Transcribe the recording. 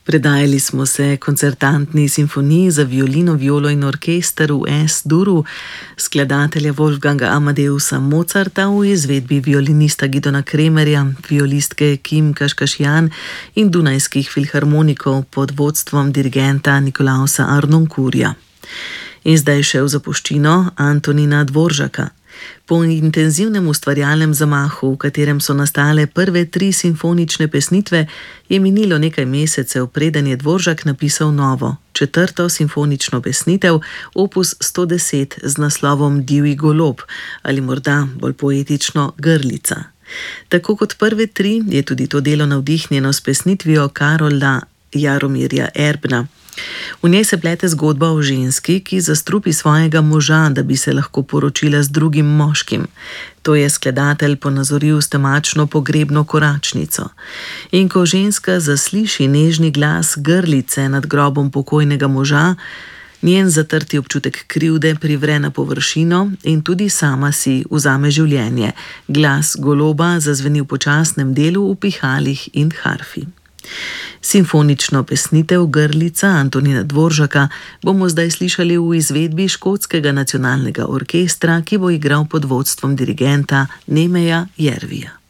Predajali smo se koncertantni simfoniji za violino, violo in orkester v S-duru skladatelja Wolfganga Amadeusa Mozarta v izvedbi violinista Gidona Kremerja, violistke Kim Kaškašjan in dunajskih filharmonikov pod vodstvom dirigenta Nikolausa Arnoncourta. In zdaj še v zapuščino Antonina Dvoržaka. Po intenzivnem ustvarjalnem zamahu, v katerem so nastale prve 3 simfonične pesnitve, je minilo nekaj mesecev, preden je Dvoržak napisal novo, 4. simfonično pesnitev, opus 110 z naslovom Divji golob ali morda bolj poetično Grlica. Tako kot prve 3 je tudi to delo navdihnjeno s pesnitvijo Karola Jaromirja Erbna. V njej se plete zgodba o ženski, ki zastrupi svojega moža, da bi se lahko poročila z drugim moškim. To je skladatelj ponazoril s temačno pogrebno koračnico. In ko ženska zasliši nežni glas Grlice nad grobom pokojnega moža, njen zatrti občutek krivde privre na površino in tudi sama si vzame življenje. Glas goloba zazveni v počasnem delu v pihalih in harfi. Simfonično pesnitev Grlica Antonina Dvoržaka bomo zdaj slišali v izvedbi Škotskega nacionalnega orkestra, ki bo igral pod vodstvom dirigenta Nemeja Jervija.